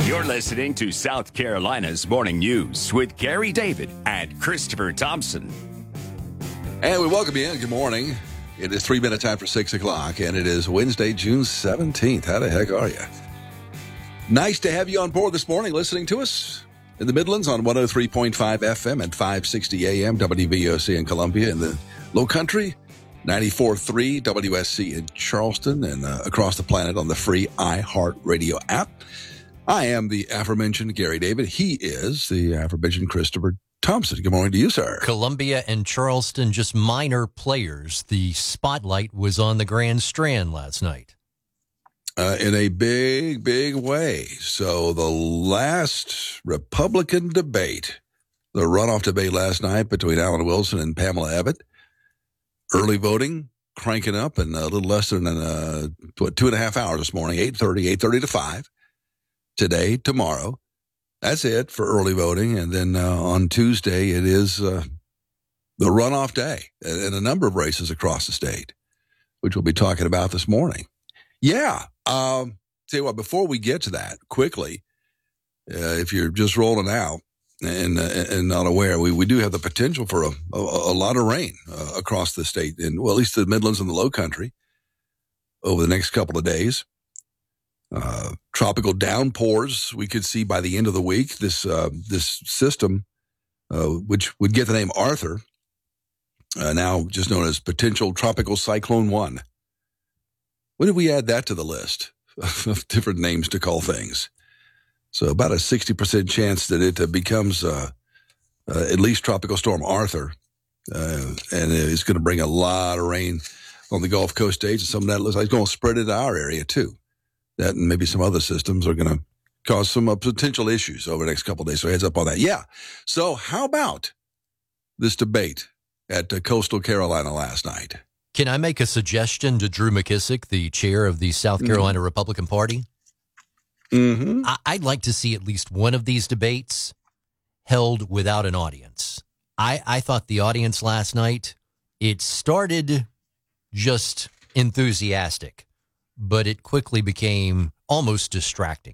You're listening to South Carolina's Morning News with Gary David and Christopher Thompson. And we welcome you in. Good morning. It is 3 minutes after 6 o'clock, and it is Wednesday, June 17th. How the heck are you? Nice to have you on board this morning listening to us in the Midlands on 103.5 FM and 560 AM, WVOC in Columbia. In the Low Country, 94.3 WSC in Charleston, and across the planet on the free iHeartRadio app. I am the aforementioned Gary David. He is the aforementioned Christopher Thompson. Good morning to you, sir. Columbia and Charleston, just minor players. The spotlight was on the Grand Strand last night. In a big, big way. So the last Republican debate, the runoff debate last night between Alan Wilson and Pamela Abbott, early voting cranking up in a little less than 2.5 hours this morning, 8:30 to 5. Today, tomorrow. That's it for early voting. And then on Tuesday, it is the runoff day in a number of races across the state, which we'll be talking about this morning. Yeah. Tell you what, before we get to that, quickly, if you're just rolling out and not aware, we do have the potential for a lot of rain across the state, and well, at least the Midlands and the Low Country over the next couple of days. Tropical downpours we could see by the end of the week. This system, which would get the name Arthur, now just known as potential tropical cyclone 1. When did we add that to the list of different names to call things? So about a 60% chance that it becomes at least tropical storm Arthur, and it's going to bring a lot of rain on the Gulf Coast states, and some of that looks like it's going to spread into our area too. That and maybe some other systems are going to cause some potential issues over the next couple of days. So heads up on that. Yeah. So how about this debate at Coastal Carolina last night? Can I make a suggestion to Drew McKissick, the chair of the South Carolina Republican Party? Mm-hmm. I'd like to see at least one of these debates held without an audience. I thought the audience last night, it started just enthusiastic, but it quickly became almost distracting.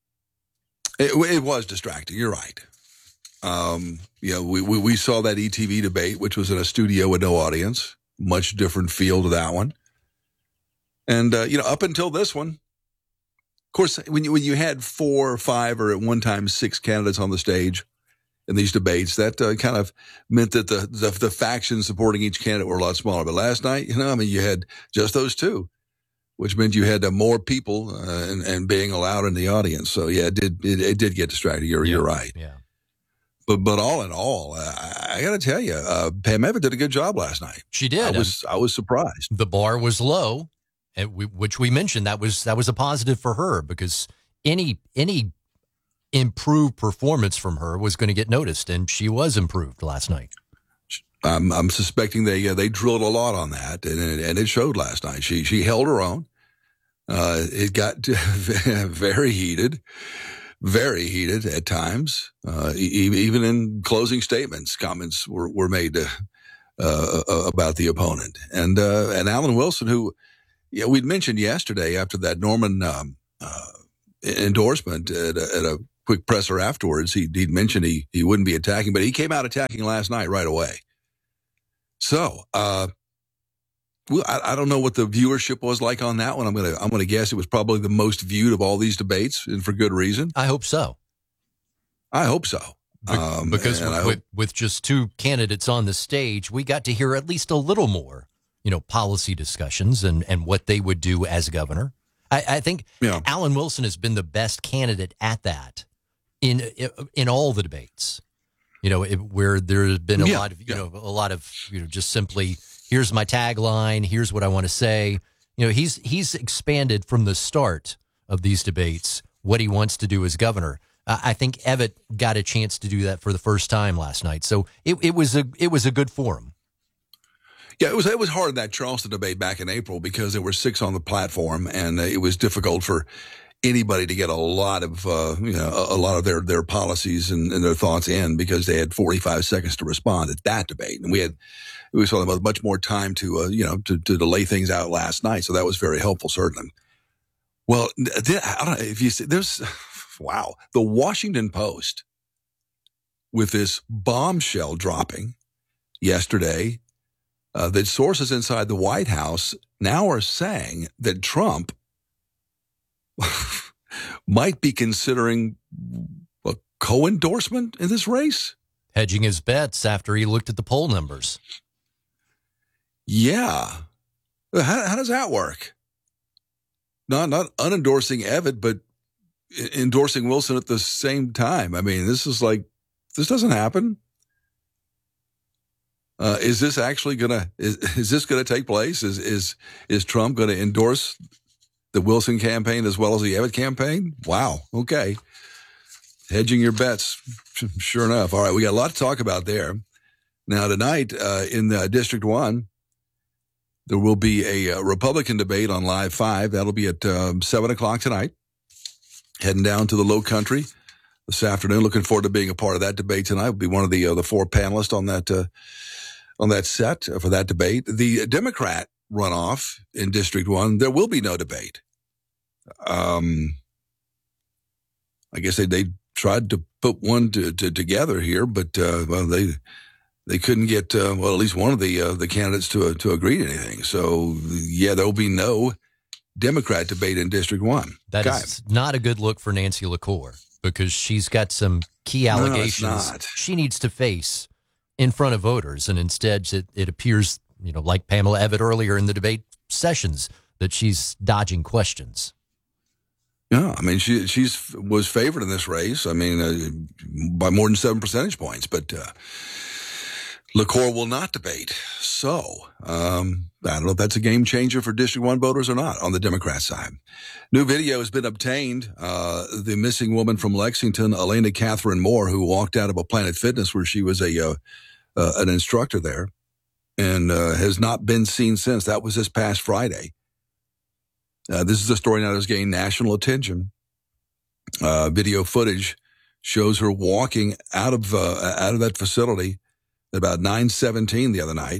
It was distracting. You're right. We saw that ETV debate, which was in a studio with no audience. Much different feel to that one. And, up until this one, of course, when you had 4 or 5 or at one time 6 candidates on the stage in these debates, that kind of meant that the factions supporting each candidate were a lot smaller. But last night, you had just those 2, which meant you had more people and being allowed in the audience. So, yeah, it did get distracting. You're right. Yeah. But all in all, I got to tell you, Pam Abbott did a good job last night. She did. I was surprised. The bar was low, which we mentioned that was a positive for her, because any improved performance from her was going to get noticed, and she was improved last night. I'm suspecting they drilled a lot on that, and it showed last night. She held her own. It got very heated. Very heated at times. Even in closing statements, comments were made about the opponent. And Alan Wilson, who we'd mentioned yesterday after that Norman endorsement at a quick presser afterwards, he'd mentioned he wouldn't be attacking, but he came out attacking last night right away. So I don't know what the viewership was like on that one. I'm gonna guess it was probably the most viewed of all these debates, and for good reason. I hope so. Because with just 2 candidates on the stage, we got to hear at least a little more, policy discussions and what they would do as governor. I think Alan Wilson has been the best candidate at that in all the debates. Where there's been a lot of just simply, here's my tagline, here's what I want to say. He's expanded from the start of these debates what he wants to do as governor. I think Evitt got a chance to do that for the first time last night. So it was a good forum. Yeah, it was hard in that Charleston debate back in April because there were 6 on the platform, and it was difficult for anybody to get a lot of their policies and their thoughts in, because they had 45 seconds to respond at that debate, and we saw them with much more time to lay things out last night. So that was very helpful, certainly. Well, I don't know if you see, there's wow. The Washington Post, with this bombshell dropping yesterday, that sources inside the White House now are saying that Trump might be considering a co-endorsement in this race. Hedging his bets after he looked at the poll numbers. Yeah. How does that work? Not unendorsing Evan, but endorsing Wilson at the same time. I mean, this doesn't happen. Is this actually is this gonna take place? Is Trump gonna endorse the Wilson campaign as well as the Abbott campaign? Wow. Okay. Hedging your bets. Sure enough. All right. We got a lot to talk about there. Now tonight, in District 1, there will be a Republican debate on Live 5. That'll be at 7 o'clock tonight. Heading down to the Low Country this afternoon. Looking forward to being a part of that debate tonight. I'll be one of the 4 panelists on that set for that debate. The Democrat runoff in District 1, there will be no debate. I guess they tried to put one together here, but they couldn't get at least one of the candidates to agree to anything. So yeah, there will be no Democrat debate in District 1. That is not a good look for Nancy LaCour, because she's got some key allegations she needs to face in front of voters, and instead it appears, like Pamela Evitt earlier in the debate sessions, that she's dodging questions. Yeah, I mean, she was favored in this race. I mean, by more than 7 percentage points, but LaCour will not debate. So I don't know if that's a game changer for District 1 voters or not on the Democrat side. New video has been obtained. The missing woman from Lexington, Elena Catherine Moore, who walked out of a Planet Fitness where she was an instructor there, and has not been seen since. That was this past Friday. This is a story now that's gained national attention. Video footage shows her walking out of that facility at about 9:17 the other night.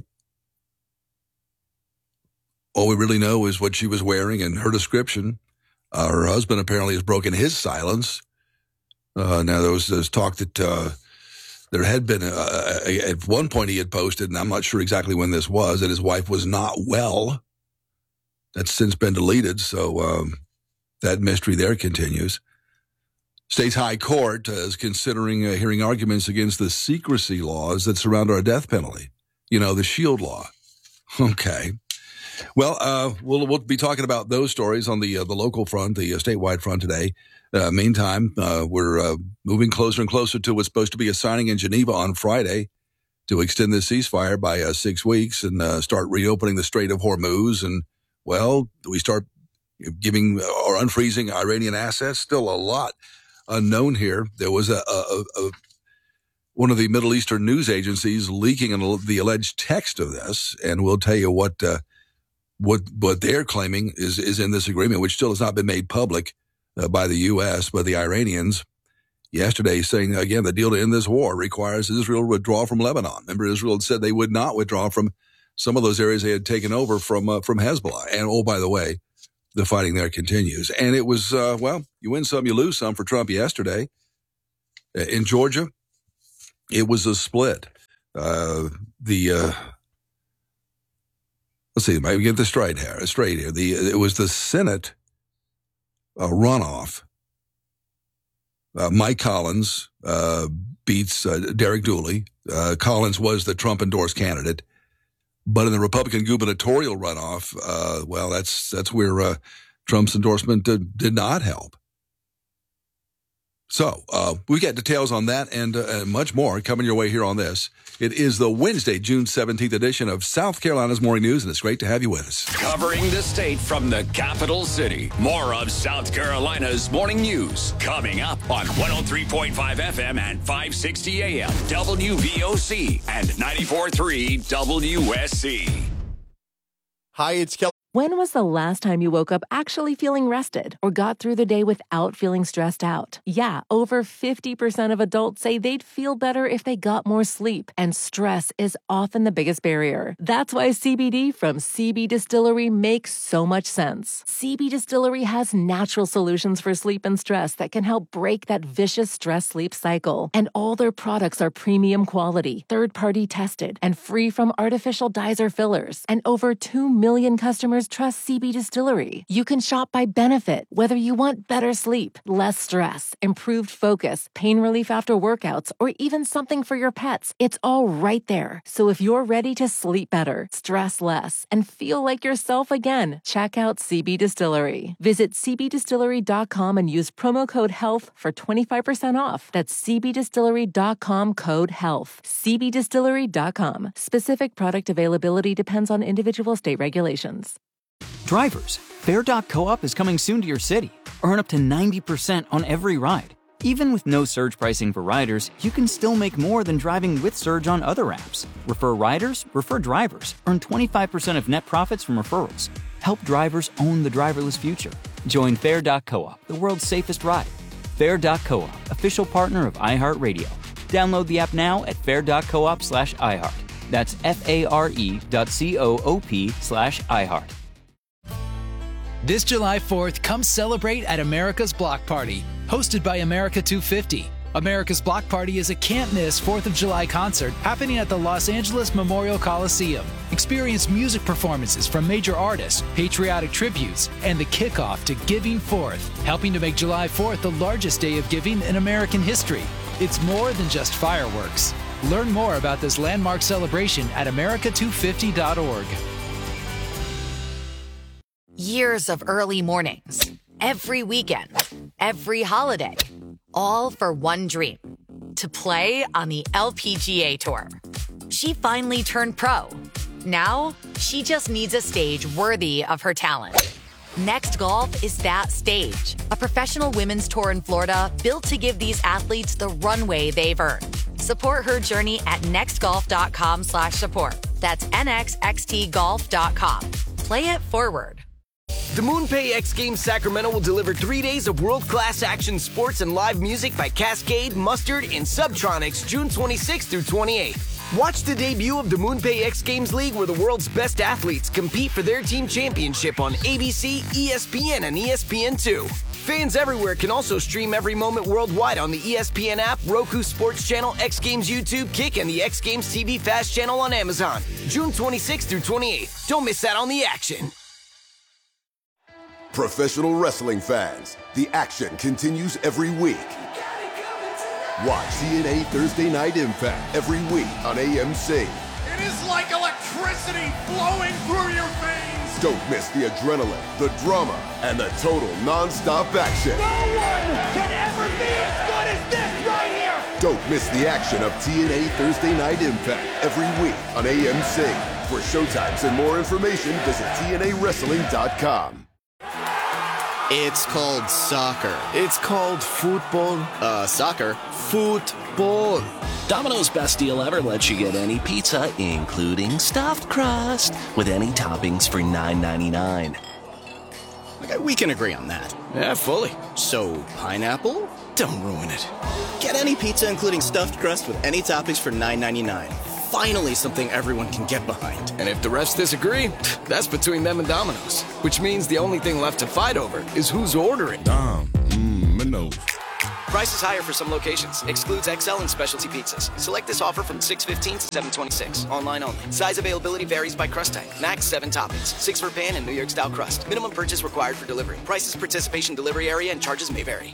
All we really know is what she was wearing and her description. Her husband apparently has broken his silence. Now there was talk that there had been at one point he had posted, and I'm not sure exactly when this was, that his wife was not well. That's since been deleted, so that mystery there continues. State's High Court is considering hearing arguments against the secrecy laws that surround our death penalty. The SHIELD law. Okay. Well, we'll be talking about those stories on the local front, the statewide front today. Meantime, we're moving closer and closer to what's supposed to be a signing in Geneva on Friday to extend the ceasefire by 6 weeks and start reopening the Strait of Hormuz. And, well, do we start giving or unfreezing Iranian assets? Still a lot unknown here. There was one of the Middle Eastern news agencies leaking the alleged text of this, and we'll tell you what they're claiming is in this agreement, which still has not been made public by the U.S., but the Iranians yesterday saying, again, the deal to end this war requires Israel to withdraw from Lebanon. Remember, Israel had said they would not withdraw from some of those areas they had taken over from Hezbollah. And, oh, by the way, the fighting there continues. And it was, you win some, you lose some for Trump yesterday. In Georgia, it was a split. Let's see, maybe get this straight here. It was the Senate runoff. Mike Collins beats Derek Dooley. Collins was the Trump-endorsed candidate. But in the Republican gubernatorial runoff, that's where Trump's endorsement did not help. So we got details on that and much more coming your way here on this. It is the Wednesday, June 17th edition of South Carolina's Morning News, and it's great to have you with us. Covering the state from the capital city. More of South Carolina's Morning News coming up on 103.5 FM and 560 AM, WVOC, and 94.3 WSC. Hi, it's Kelly. When was the last time you woke up actually feeling rested or got through the day without feeling stressed out? Yeah, over 50% of adults say they'd feel better if they got more sleep, and stress is often the biggest barrier. That's why CBD from CB Distillery makes so much sense. CB Distillery has natural solutions for sleep and stress that can help break that vicious stress-sleep cycle. And all their products are premium quality, third-party tested, and free from artificial dyes or fillers. And over 2 million customers trust CB Distillery. You can shop by benefit, whether you want better sleep, less stress, improved focus, pain relief after workouts, or even something for your pets. It's all right there. So if you're ready to sleep better, stress less, and feel like yourself again, check out CB Distillery. Visit cbdistillery.com and use promo code HEALTH for 25% off. That's cbdistillery.com, code HEALTH. cbdistillery.com. Specific product availability depends on individual state regulations. Drivers, Fair.coop is coming soon to your city. Earn up to 90% on every ride. Even with no surge pricing for riders, you can still make more than driving with Surge on other apps. Refer riders, refer drivers. Earn 25% of net profits from referrals. Help drivers own the driverless future. Join Fair.coop, the world's safest ride. Fair.coop, official partner of iHeartRadio. Download the app now at fair.coop/iHeart. That's FARE.coop/iHeart. This July 4th, come celebrate at America's Block Party, hosted by America 250. America's Block Party is a can't-miss 4th of July concert happening at the Los Angeles Memorial Coliseum. Experience music performances from major artists, patriotic tributes, and the kickoff to Giving Forth, helping to make July 4th the largest day of giving in American history. It's more than just fireworks. Learn more about this landmark celebration at america250.org. Years of early mornings, every weekend, every holiday, all for one dream, to play on the LPGA Tour. She finally turned pro. Now, she just needs a stage worthy of her talent. Next Golf is that stage, a professional women's tour in Florida built to give these athletes the runway they've earned. Support her journey at nextgolf.com/support. That's nxxtgolf.com. Play it forward. The MoonPay X Games Sacramento will deliver 3 days of world-class action sports and live music by Cascade, Mustard, and Subtronics June 26th through 28th. Watch the debut of the MoonPay X Games League, where the world's best athletes compete for their team championship on ABC, ESPN, and ESPN2. Fans everywhere can also stream every moment worldwide on the ESPN app, Roku Sports Channel, X Games YouTube, Kick, and the X Games TV Fast Channel on Amazon. June 26th through 28th. Don't miss out on the action. Professional wrestling fans, the action continues every week. Watch TNA Thursday Night Impact every week on AMC. It is like electricity flowing through your veins. Don't miss the adrenaline, the drama, and the total non-stop action. No one can ever be as good as this right here. Don't miss the action of TNA Thursday Night Impact every week on AMC. For showtimes and more information, visit TNAWrestling.com. It's called soccer. It's called football. Soccer. Football. Domino's best deal ever lets you get any pizza, including stuffed crust, with any toppings for $9.99. Okay, we can agree on that. Yeah, fully. So, pineapple? Don't ruin it. Get any pizza, including stuffed crust, with any toppings for $9.99. Finally, something everyone can get behind. And if the rest disagree, that's between them and Domino's. Which means the only thing left to fight over is who's ordering. Domino's. Price is higher for some locations. Excludes XL and specialty pizzas. Select this offer from 6/15 to 7/26. Online only. Size availability varies by crust type. Max 7 toppings. 6 for pan and New York style crust. Minimum purchase required for delivery. Prices, participation, delivery area, and charges may vary.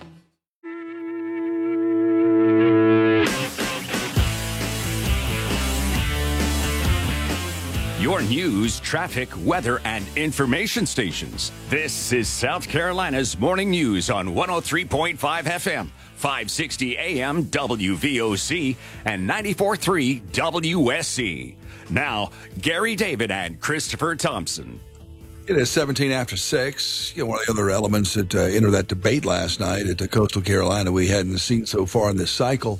Your news, traffic, weather, and information stations. This is South Carolina's Morning News on 103.5 FM, 560 AM WVOC, and 94.3 WSC. Now, Gary David and Christopher Thompson. It is 17 after 6. One of the other elements that entered that debate last night at the Coastal Carolina we hadn't seen so far in this cycle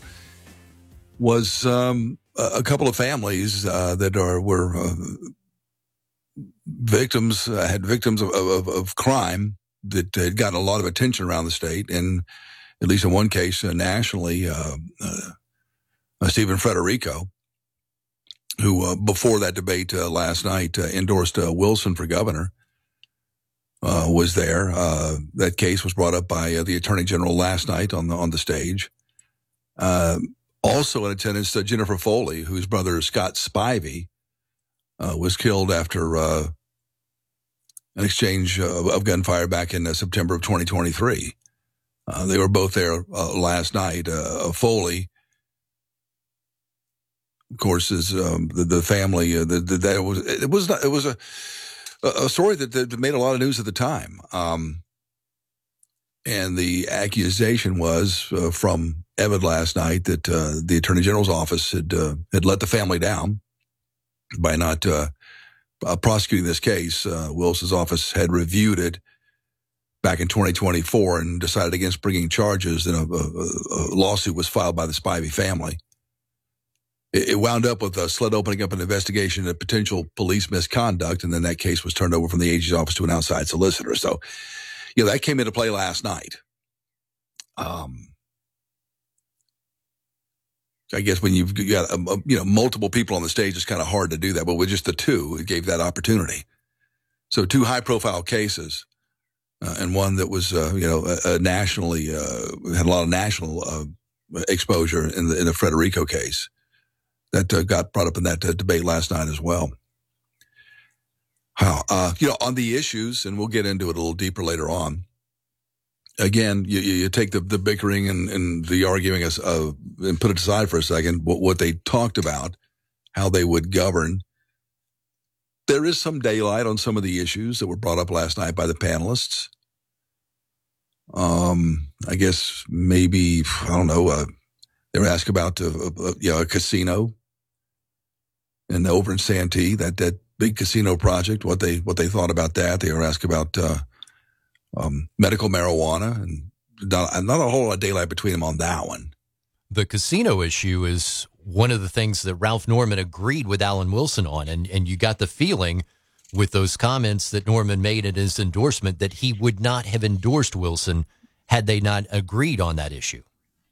was a couple of families that were victims of crime that had gotten a lot of attention around the state, and at least in one case nationally, Stephen Frederico, who before that debate last night endorsed Wilson for governor, was there. That case was brought up by the Attorney General last night on the stage. Also in attendance, Jennifer Foley, whose brother Scott Spivey was killed after an exchange of gunfire back in September of 2023. They were both there last night. Foley, of course, is the family. It was a story that made a lot of news at the time. And the accusation was from Evan last night that the Attorney General's office had let the family down by not prosecuting this case. Wilson's office had reviewed it back in 2024 and decided against bringing charges. Then a lawsuit was filed by the Spivey family. It wound up with SLED opening up an investigation of potential police misconduct, and then that case was turned over from the AG's office to an outside solicitor. So, that came into play last night. I guess when you've got multiple people on the stage, it's kind of hard to do that. But with just the two, it gave that opportunity. So 2 high-profile cases, and one that was nationally had a lot of national exposure in the Frederico case that got brought up in that debate last night as well. On the issues, and we'll get into it a little deeper later on. Again, you take the bickering and the arguing and put it aside for a second. What they talked about, how they would govern. There is some daylight on some of the issues that were brought up last night by the panelists. I guess maybe, I don't know, they were asked about a casino and over in Santee, that big casino project, what they thought about that. They were asked about medical marijuana, and not a whole lot of daylight between them on that one. The casino issue is one of the things that Ralph Norman agreed with Alan Wilson on, and you got the feeling with those comments that Norman made in his endorsement that he would not have endorsed Wilson had they not agreed on that issue.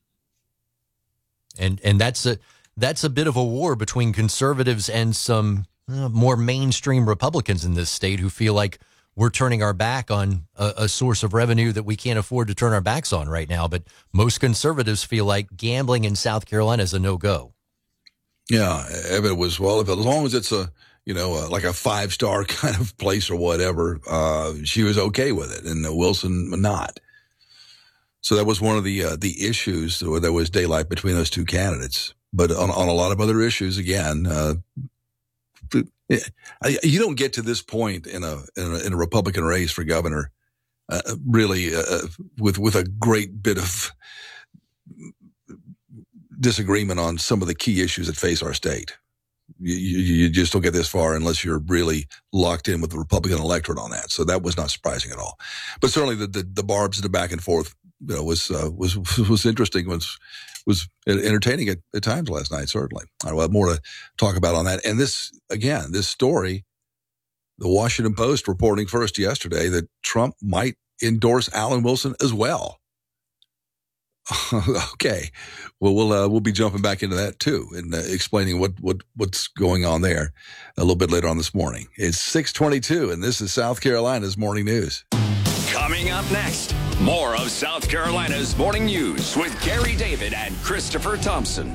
And that's a bit of a war between conservatives and some more mainstream Republicans in this state who feel like we're turning our back on a source of revenue that we can't afford to turn our backs on right now. But most conservatives feel like gambling in South Carolina is a no-go. Yeah, Evan was, well, as long as it's like a 5-star kind of place or whatever, she was okay with it, and Wilson not. So that was one of the issues where there was daylight between those two candidates. But on a lot of other issues, again, you don't get to this point in a Republican race for governor, really, with a great bit of disagreement on some of the key issues that face our state. You just don't get this far unless you're really locked in with the Republican electorate on that. So that was not surprising at all. But certainly the barbs and the back and forth, was interesting. Was entertaining at times last night. Certainly, I'll have more to talk about on that. And this story, the Washington Post reporting first yesterday that Trump might endorse Alan Wilson as well. Okay, well we'll be jumping back into that too and explaining what's going on there a little bit later on this morning. It's 6:22, and this is South Carolina's Morning News. Coming up next, more of South Carolina's Morning News with Gary David and Christopher Thompson.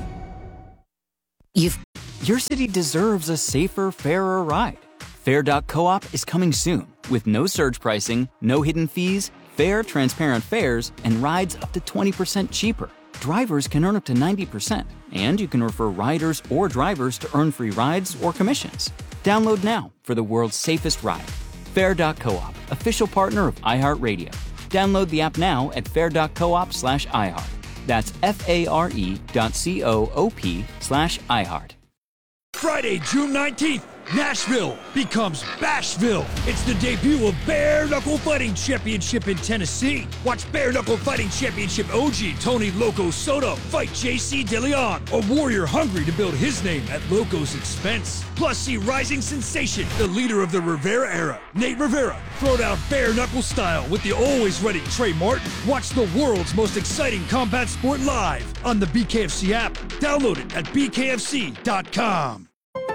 Your city deserves a safer, fairer ride. Fair.coop is coming soon with no surge pricing, no hidden fees, fair, transparent fares, and rides up to 20% cheaper. Drivers can earn up to 90%, and you can refer riders or drivers to earn free rides or commissions. Download now for the world's safest ride. Fair.coop, official partner of iHeartRadio. Download the app now at fair.coop/iHeart. That's FARE.coop/iHeart. Friday, June 19th, Nashville becomes Bashville. It's the debut of Bare Knuckle Fighting Championship in Tennessee. Watch Bare Knuckle Fighting Championship OG Tony Loco Soto fight JC DeLeon, a warrior hungry to build his name at Loco's expense. Plus, see rising sensation, the leader of the Rivera era, Nate Rivera, throw down bare knuckle style with the always ready Trey Martin. Watch the world's most exciting combat sport live on the BKFC app. Download it at bkfc.com.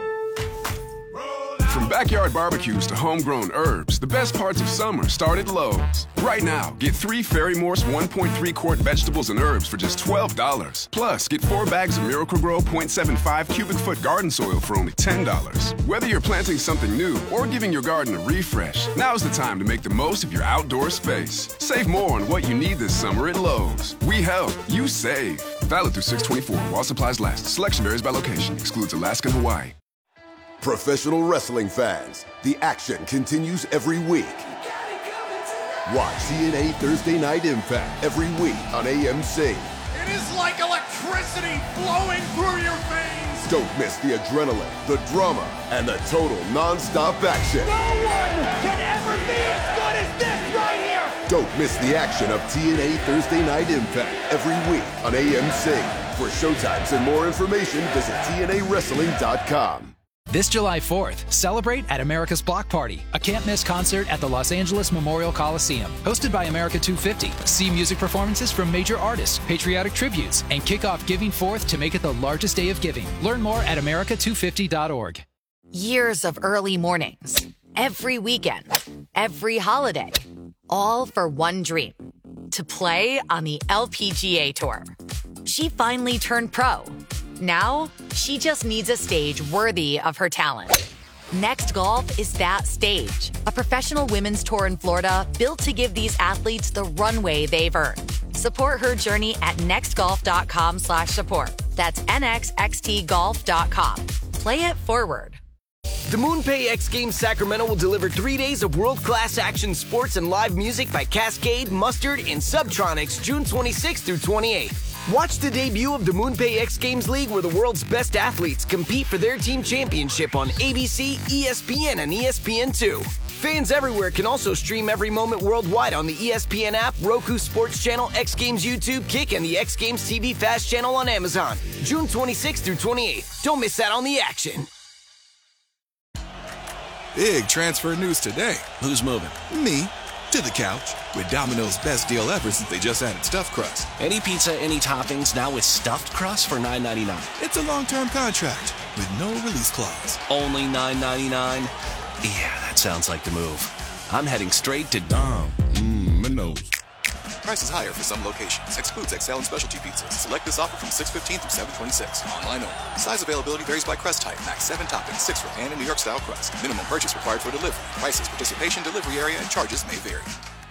From backyard barbecues to homegrown herbs, the best parts of summer start at Lowe's. Right now, get 3 Ferry Morse 1.3 quart vegetables and herbs for just $12. Plus, get 4 bags of Miracle-Gro 0.75 cubic foot garden soil for only $10. Whether you're planting something new or giving your garden a refresh, now's the time to make the most of your outdoor space. Save more on what you need this summer at Lowe's. We help, you save. Valid through 6/24 while supplies last. Selection varies by location. Excludes Alaska and Hawaii. Professional wrestling fans, the action continues every week. Watch TNA Thursday Night Impact every week on AMC. It is like electricity flowing through your veins. Don't miss the adrenaline, the drama, and the total non-stop action. No one can ever be as good as this right here. Don't miss the action of TNA Thursday Night Impact every week on AMC. For showtimes and more information, visit TNAWrestling.com. This July 4th, celebrate at America's Block Party, a can't-miss concert at the Los Angeles Memorial Coliseum. Hosted by America 250. See music performances from major artists, patriotic tributes, and kick off Giving Forth to make it the largest day of giving. Learn more at america250.org. Years of early mornings, every weekend, every holiday, all for one dream, to play on the LPGA Tour. She finally turned pro. Now, she just needs a stage worthy of her talent. Next Golf is that stage. A professional women's tour in Florida built to give these athletes the runway they've earned. Support her journey at nextgolf.com/support. That's nxxtgolf.com. Play it forward. The MoonPay X Games Sacramento will deliver 3 days of world-class action sports and live music by Cascade, Mustard, and Subtronics June 26th through 28th. Watch the debut of the MoonPay X Games League where the world's best athletes compete for their team championship on ABC, ESPN, and ESPN2. Fans everywhere can also stream every moment worldwide on the ESPN app, Roku Sports Channel, X Games YouTube, Kick, and the X Games TV Fast channel on Amazon. June 26th through 28th. Don't miss out on the action. Big transfer news today. Who's moving? Me. To the couch with Domino's best deal ever since they just added stuffed crust. Any pizza, any toppings, now with stuffed crust for $9.99. It's a long-term contract with no release clause. Only $9.99? Yeah, that sounds like the move. I'm heading straight to Domino's. Price is higher for some locations. Excludes XL and specialty pizzas. Select this offer from 6/15 through 7/26. Online only. Size availability varies by crust type. Max 7 toppings, 6 for pan and New York style crust. Minimum purchase required for delivery. Prices, participation, delivery area, and charges may vary.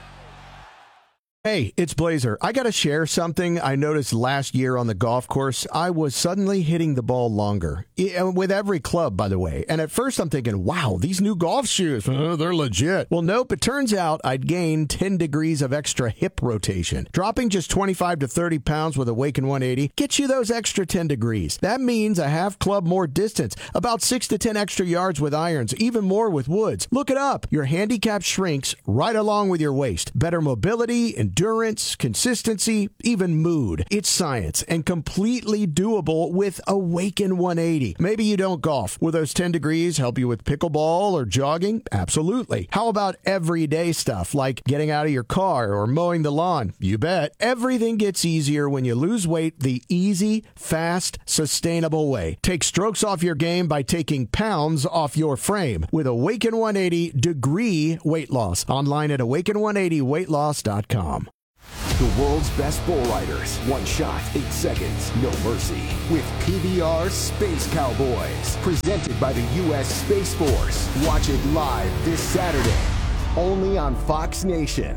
Hey, it's Blazer. I got to share something I noticed last year on the golf course. I was suddenly hitting the ball longer. With every club, by the way. And at first I'm thinking, wow, these new golf shoes, they're legit. Well, nope, it turns out I'd gained 10 degrees of extra hip rotation. Dropping just 25 to 30 pounds with Awaken 180 gets you those extra 10 degrees. That means a half club more distance, about 6 to 10 extra yards with irons, even more with woods. Look it up. Your handicap shrinks right along with your waist. Better mobility, endurance, consistency, even mood. It's science and completely doable with Awaken 180. Maybe you don't golf. Will those 10 degrees help you with pickleball or jogging? Absolutely. How about everyday stuff like getting out of your car or mowing the lawn? You bet. Everything gets easier when you lose weight the easy, fast, sustainable way. Take strokes off your game by taking pounds off your frame with Awaken 180 degree weight loss. Online at awaken180weightloss.com. The world's best bull riders. One shot, 8 seconds, no mercy. With PBR Space Cowboys. Presented by the U.S. Space Force. Watch it live this Saturday. Only on Fox Nation.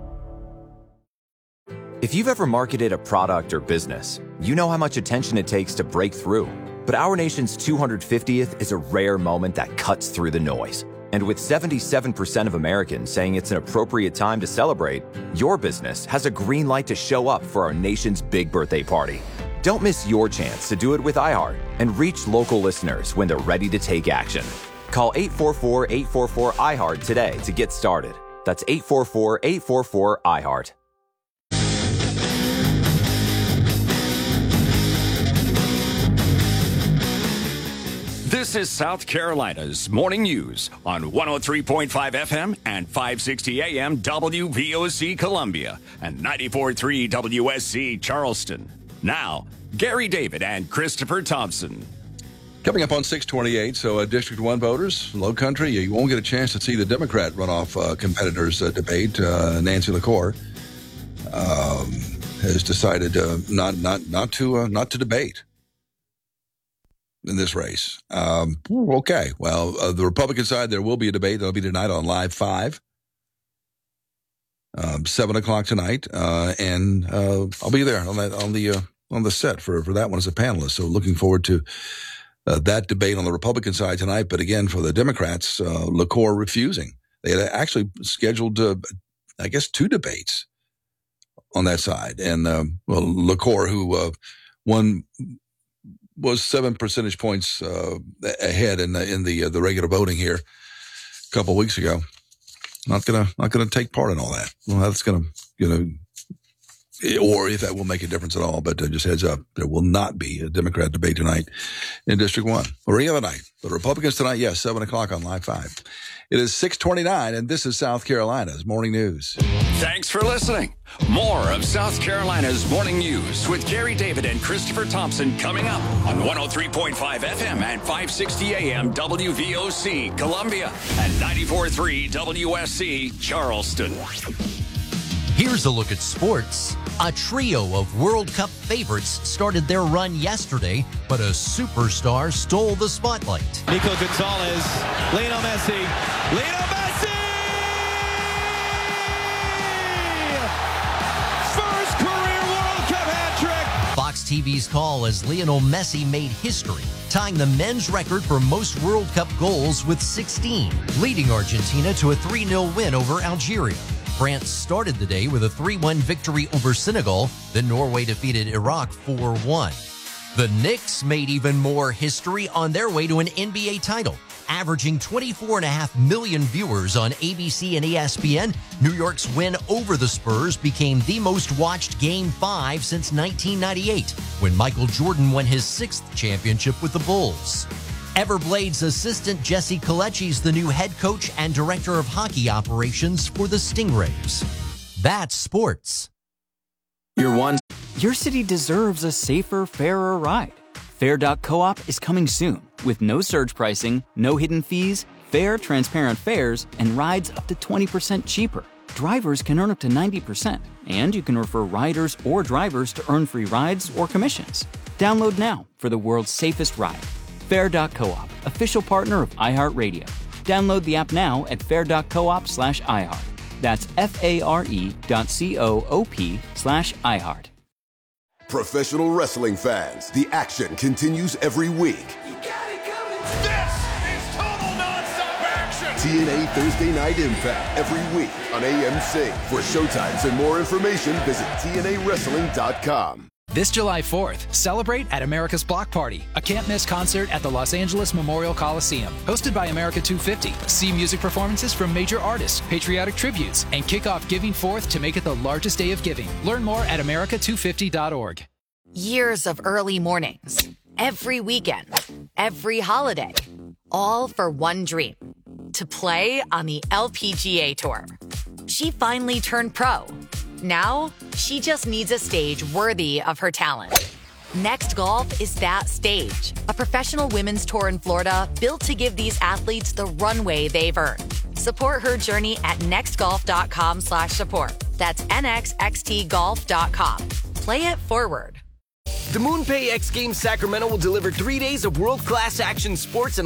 If you've ever marketed a product or business, you know how much attention it takes to break through. But our nation's 250th is a rare moment that cuts through the noise. And with 77% of Americans saying it's an appropriate time to celebrate, your business has a green light to show up for our nation's big birthday party. Don't miss your chance to do it with iHeart and reach local listeners when they're ready to take action. Call 844-844-IHEART today to get started. That's 844-844-IHEART. This is South Carolina's Morning News on 103.5 FM and 560 AM WVOC Columbia and 94.3 WSC Charleston. Now, Gary David and Christopher Thompson. Coming up on 628, so District 1 voters, Low Country, you won't get a chance to see the Democrat runoff competitors debate. Nancy LaCour has decided not to debate in this race. Okay, well, the Republican side, there will be a debate. That'll be tonight on Live 5, 7 o'clock tonight, and I'll be there on the set for that one as a panelist. So looking forward to that debate on the Republican side tonight. But again, for the Democrats, LaCour refusing. They had actually scheduled, I guess, 2 debates on that side. And, LaCour, who was 7 percentage points ahead in the regular voting here a couple of weeks ago, not gonna take part in all that. Well, that's gonna or if that will make a difference at all. But just heads up, there will not be a Democrat debate tonight in District 1 or any other night. The Republicans tonight, yes, 7 o'clock on Live 5. It is 6:29, and this is South Carolina's Morning News. Thanks for listening. More of South Carolina's Morning News with Gary David and Christopher Thompson coming up on 103.5 FM and 560 AM WVOC Columbia and 94.3 WSC Charleston. Here's a look at sports. A trio of World Cup favorites started their run yesterday, but a superstar stole the spotlight. Nico Gonzalez, Lionel Messi, first career World Cup hat-trick. Fox TV's call as Lionel Messi made history, tying the men's record for most World Cup goals with 16, leading Argentina to a 3-0 win over Algeria. France started the day with a 3-1 victory over Senegal, then Norway defeated Iraq 4-1. The Knicks made even more history on their way to an NBA title. Averaging 24.5 million viewers on ABC and ESPN, New York's win over the Spurs became the most watched Game 5 since 1998, when Michael Jordan won his 6th championship with the Bulls. Everblade's assistant Jesse Kalechi's the new head coach and director of hockey operations for the Stingrays. That's sports. Your city deserves a safer, fairer ride. Fair.coop is coming soon with no surge pricing, no hidden fees, fair, transparent fares, and rides up to 20% cheaper. Drivers can earn up to 90%, and you can refer riders or drivers to earn free rides or commissions. Download now for the world's safest ride. Fair.coop, official partner of iHeartRadio. Download the app now at fair.coop/iHeart. That's FARE.coop/iHeart. Professional wrestling fans, the action continues every week. This is total nonstop action! TNA Thursday Night Impact every week on AMC. For showtimes and more information, visit TNAWrestling.com. This July 4th, celebrate at America's Block Party, a can't-miss concert at the Los Angeles Memorial Coliseum. Hosted by America 250. See music performances from major artists, patriotic tributes, and kick off Giving Forth to make it the largest day of giving. Learn more at america250.org. Years of early mornings, every weekend, every holiday, all for one dream, to play on the LPGA Tour. She finally turned pro. Now, she just needs a stage worthy of her talent. Next Golf is that stage. A professional women's tour in Florida built to give these athletes the runway they've earned. Support her journey at nextgolf.com/support. That's nxxtgolf.com. Play it forward. The MoonPay X Games Sacramento will deliver 3 days of world-class action sports and